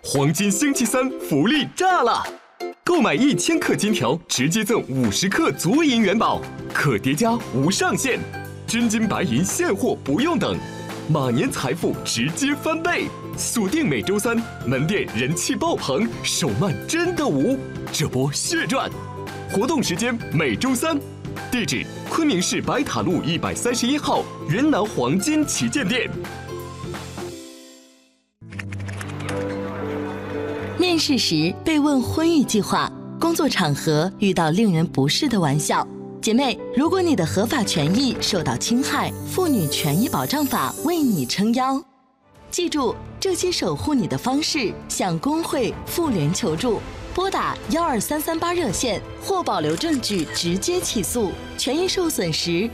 黄金星期三福利炸了！购买1000克金条，直接赠50克足银元宝，可叠加无上限，真金白银现货不用等，马年财富直接翻倍！锁定每周三，门店人气爆棚，手慢真的无，这波血赚！活动时间每周三，地址昆明市白塔路131号云南黄金旗舰店。 面试时被问婚育计划，工作场合遇到令人不适的玩笑，姐妹，如果你的合法权益受到侵害，妇女权益保障法为你撑腰。记住，这些守护你的方式，向工会、妇联求助，拨打12338热线或保留证据直接起诉。权益受损时，